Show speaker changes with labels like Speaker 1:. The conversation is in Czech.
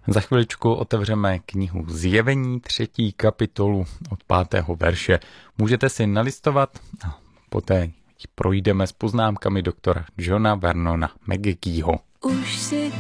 Speaker 1: Za chviličku otevřeme knihu Zjevení 3. kapitolu od 5. verše. Můžete si nalistovat a poté projdeme s poznámkami doktora Johna Vernona McGeeho.
Speaker 2: Už si